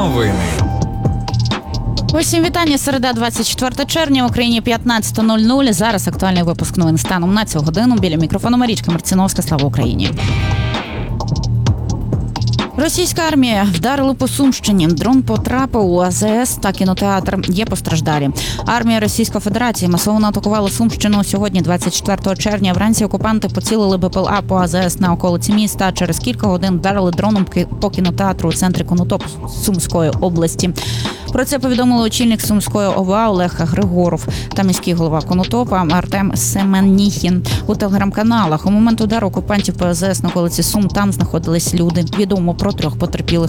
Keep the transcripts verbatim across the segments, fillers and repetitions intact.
Новини. Усім вітання. Середа, двадцять четвертого червня, в Україні п'ятнадцята нуль нуль. Зараз актуальний випуск новин станом на цю годину. Біля мікрофону Марічка Марціновська. Слава Україні. Російська армія вдарила по Сумщині. Дрон потрапив у А З С та кінотеатр. Є постраждалі. Армія Російської Федерації масово атакувала Сумщину сьогодні, двадцять четвертого червня. Вранці окупанти поцілили Б П Л А по А З С на околиці міста. Через кілька годин вдарили дроном по кінотеатру у центрі Конотоп Сумської області. Про це повідомили очільник Сумської О В А Олег Григоров та міський голова Конотопа Артем Семеніхін у телеграм-каналах. У момент удару окупантів по А З С на околиці Сум там знаходились люди. Відомо про трьох потерпілих.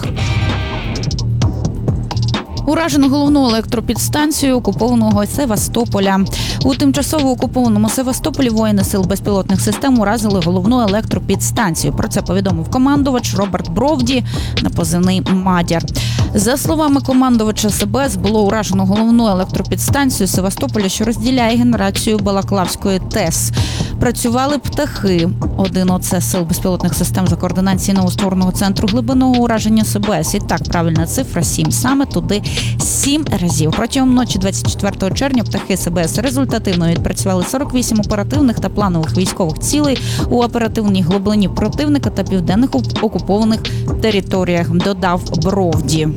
Уражено головну електропідстанцію окупованого Севастополя. У тимчасово окупованому Севастополі воїни сил безпілотних систем уразили головну електропідстанцію. Про це повідомив командувач Роберт Бровді на позивний «Мадяр». За словами командувача С Б С, було уражено головну електропідстанцію Севастополя, що розділяє генерацію Балаклавської ТЕС. Працювали птахи. Один оце сил безпілотних систем за координації новоствореного центру глибинного ураження С Б С. І так, правильна цифра – сім. Саме туди сім разів. Протягом ночі двадцять четвертого червня птахи С Б С результативно відпрацювали сорок вісім оперативних та планових військових цілей у оперативній глибині противника та південних окупованих територіях, додав Бровді.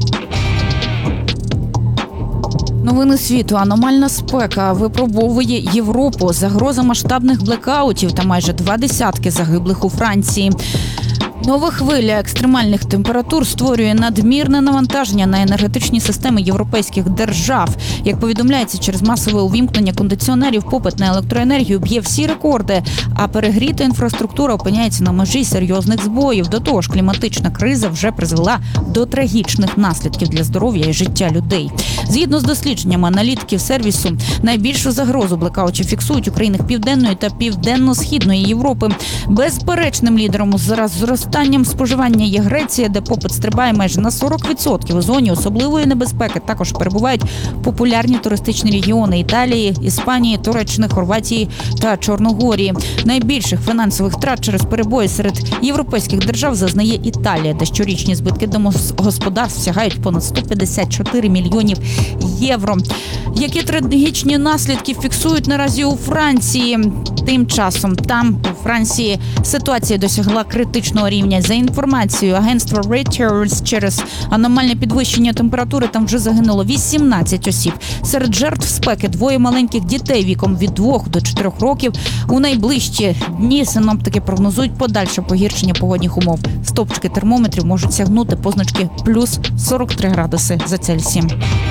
Новини світу. Аномальна спека випробовує Європу. Загроза масштабних блекаутів та майже два десятки загиблих у Франції. Нова хвиля екстремальних температур створює надмірне навантаження на енергетичні системи європейських держав. Як повідомляється, через масове увімкнення кондиціонерів попит на електроенергію б'є всі рекорди, а перегріта інфраструктура опиняється на межі серйозних збоїв. До того ж, кліматична криза вже призвела до трагічних наслідків для здоров'я і життя людей. Згідно з дослідженнями аналітиків сервісу, найбільшу загрозу блекаутів фіксують у країнах Південної та Південно-Східної Європи. Безперечним лідером зараз зростанням споживання є Греція, де попит стрибає майже на сорок відсотків. У зоні особливої небезпеки також перебувають популярні туристичні регіони Італії, Іспанії, Туреччини, Хорватії та Чорногорії. Найбільших фінансових втрат через перебої серед європейських держав зазнає Італія, де щорічні збитки домогосподарств сягають понад сто п'ятдесят чотири мільйонів євро. Які трагічні наслідки фіксують наразі у Франції? Тим часом там, у Франції, ситуація досягла критичного рівня. За інформацією агентства Reuters, через аномальне підвищення температури там вже загинуло вісімнадцять осіб. Серед жертв спеки двоє маленьких дітей віком від двох до чотирьох років. У найближчі дні синоптики прогнозують подальше погіршення погодних умов. Стопчики термометрів можуть сягнути позначки плюс сорок три градуси за Цельсієм.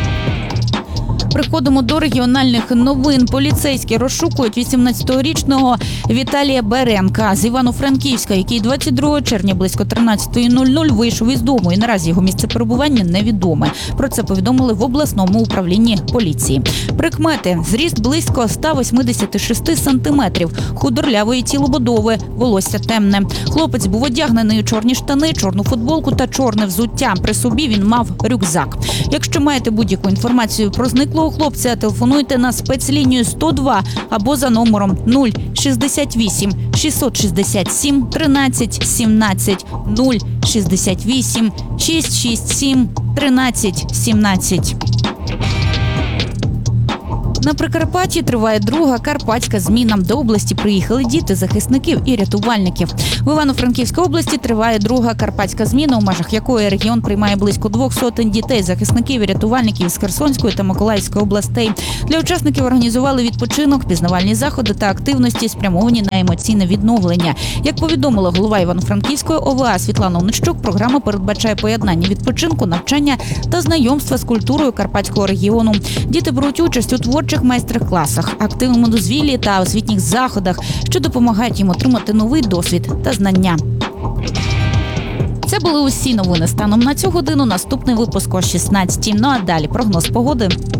Приходимо до регіональних новин. Поліцейські розшукують вісімнадцятирічного Віталія Беренка з Івано-Франківська, який двадцять другого червня близько тринадцятої нуль нуль вийшов із дому. І наразі його місце перебування невідоме. Про це повідомили в обласному управлінні поліції. Прикмети: зріст близько сто вісімдесят шість сантиметрів, худорлявої тілобудови, волосся темне. Хлопець був одягнений у чорні штани, чорну футболку та чорне взуття. При собі він мав рюкзак. Якщо маєте будь-яку інформацію про зниклого хлопця, телефонуйте на спецлінію сто два або за номером нуль шістдесят вісім шістсот шістдесят сім тринадцять сімнадцять, нуль шістдесят вісім шістсот шістдесят сім тринадцять сімнадцять. На Прикарпатті триває друга карпатська зміна. До області приїхали діти захисників і рятувальників. В Івано-Франківській області триває друга карпатська зміна, у межах якої регіон приймає близько двох сотень дітей захисників і рятувальників з Херсонської та Миколаївської областей. Для учасників організували відпочинок, пізнавальні заходи та активності, спрямовані на емоційне відновлення. Як повідомила голова Івано-Франківської О В А Світлана Онищук, програма передбачає поєднання відпочинку, навчання та знайомства з культурою карпатського регіону. Діти беруть участь у творчих майстер-класах, активному дозвіллі та освітніх заходах, що допомагають їм отримати новий досвід та знання. Це були усі новини станом на цю годину. Наступний випуск о шістнадцятій. Ну а далі прогноз погоди.